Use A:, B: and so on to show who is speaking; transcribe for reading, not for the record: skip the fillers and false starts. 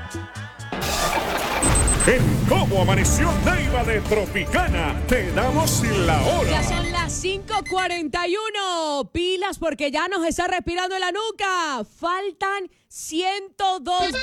A: En Cómo Amaneció Neiva de Tropicana, te damos la hora.
B: Ya son las 5:41. Pilas porque ya nos está respirando en la nuca. Faltan 102